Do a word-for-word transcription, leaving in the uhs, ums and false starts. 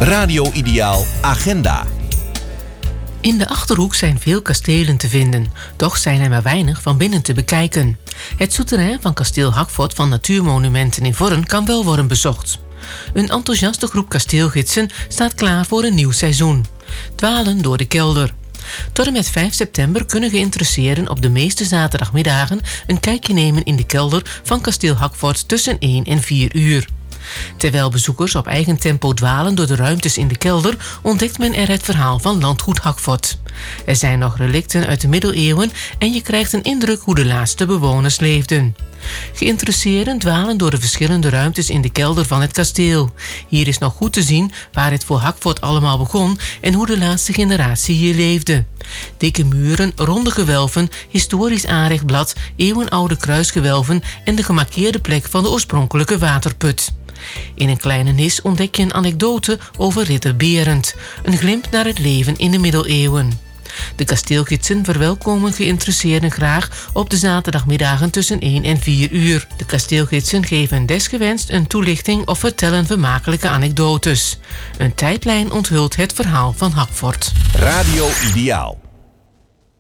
Radio Ideaal Agenda. In de Achterhoek zijn veel kastelen te vinden, toch zijn er maar weinig van binnen te bekijken. Het souterrain van kasteel Hackfort van Natuurmonumenten in Vorren kan wel worden bezocht. Een enthousiaste groep kasteelgidsen staat klaar voor een nieuw seizoen. Dwalen door de kelder. Tot en met vijf september kunnen geïnteresseerden op de meeste zaterdagmiddagen een kijkje nemen in de kelder van kasteel Hackfort tussen één en vier uur. Terwijl bezoekers op eigen tempo dwalen door de ruimtes in de kelder, ontdekt men er het verhaal van landgoed Hackfort. Er zijn nog relicten uit de middeleeuwen en je krijgt een indruk hoe de laatste bewoners leefden. Geïnteresseerden dwalen door de verschillende ruimtes in de kelder van het kasteel. Hier is nog goed te zien waar het voor Hackfort allemaal begon en hoe de laatste generatie hier leefde. Dikke muren, ronde gewelven, historisch aanrechtblad, eeuwenoude kruisgewelven en de gemarkeerde plek van de oorspronkelijke waterput. In een kleine nis ontdek je een anekdote over ridder Berend, een glimp naar het leven in de middeleeuwen. De kasteelgidsen verwelkomen geïnteresseerden graag op de zaterdagmiddagen tussen één en vier uur. De kasteelgidsen geven desgewenst een toelichting of vertellen vermakelijke anekdotes. Een tijdlijn onthult het verhaal van Hackfort. Radio Ideaal.